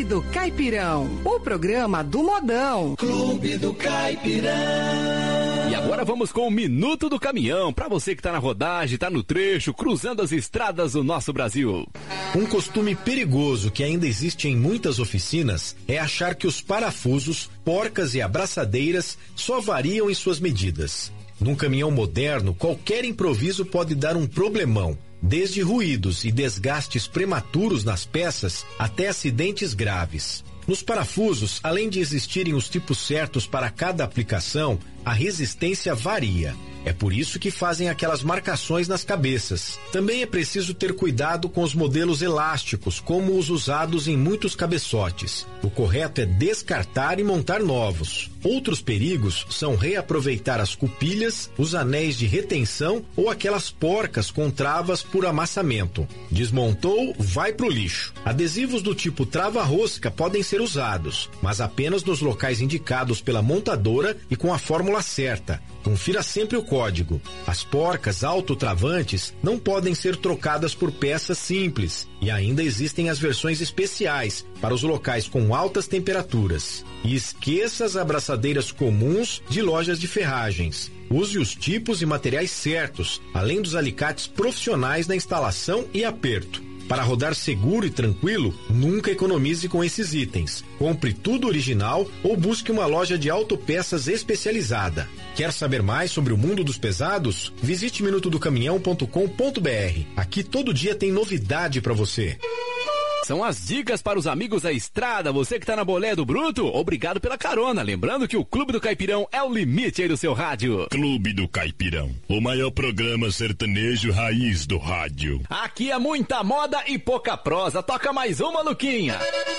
do Caipirão, o programa do modão. Clube do Caipirão. E agora vamos com o Minuto do Caminhão, para você que tá na rodagem, tá no trecho, cruzando as estradas do nosso Brasil. Um costume perigoso que ainda existe em muitas oficinas é achar que os parafusos, porcas e abraçadeiras só variam em suas medidas. Num caminhão moderno, qualquer improviso pode dar um problemão, desde ruídos e desgastes prematuros nas peças até acidentes graves. Nos parafusos, além de existirem os tipos certos para cada aplicação, a resistência varia. É por isso que fazem aquelas marcações nas cabeças. Também é preciso ter cuidado com os modelos elásticos, como os usados em muitos cabeçotes. O correto é descartar e montar novos. Outros perigos são reaproveitar as cupilhas, os anéis de retenção ou aquelas porcas com travas por amassamento. Desmontou, vai pro lixo. Adesivos do tipo trava-rosca podem ser usados, mas apenas nos locais indicados pela montadora e com a fórmula certa. Confira sempre o código. As porcas autotravantes não podem ser trocadas por peças simples e ainda existem as versões especiais para os locais com altas temperaturas. E esqueça as abraçadeiras comuns de lojas de ferragens. Use os tipos e materiais certos, além dos alicates profissionais na instalação e aperto. Para rodar seguro e tranquilo, nunca economize com esses itens. Compre tudo original ou busque uma loja de autopeças especializada. Quer saber mais sobre o mundo dos pesados? Visite minutodocaminhão.com.br. Aqui todo dia tem novidade para você. São as dicas para os amigos da estrada. Você que tá na bolé do Bruto, obrigado pela carona. Lembrando que o Clube do Caipirão é o limite aí do seu rádio. Clube do Caipirão, o maior programa sertanejo raiz do rádio. Aqui é muita moda e pouca prosa. Toca mais uma, Luquinha.